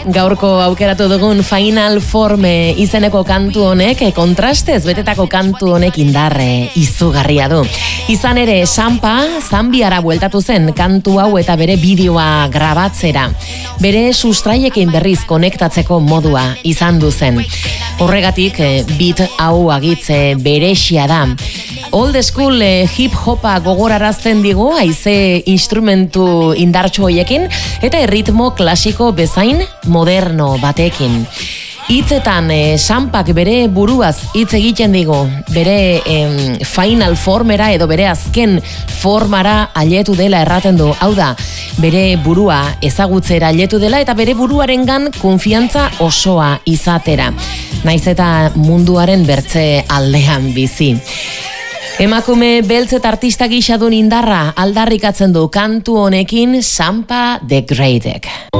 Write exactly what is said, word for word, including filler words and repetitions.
Gaurko aukeratu dugun Final Form izeneko kantu honek, kontrastez betetako kantu honek indarre izugarria du. Izan ere, Sampa Zambiara bueltatu zen kantu hau eta bere bideoa grabatzera. Bere sustraiekin berriz konektatzeko modua izan du zen. Horregatik, beat hau agitze beresia da. Old school eh, hip-hopa gogorarazten digu, haize instrumentu indartsu hoiekin, eta erritmo klasiko bezain moderno batekin. Hitzetan, eh, Sampak bere buruaz hitz egiten digu, bere eh, final formera edo bere azken formara ailetu dela erraten du. Hau da, bere burua ezagutzera ailetu dela eta bere buruarengan konfiantza osoa izatera. Naiz eta munduaren bertze aldean bizi. Emakume beltz eta artista gisa duen indarra aldarrikatzen du kantu honekin Sampa the Greatek.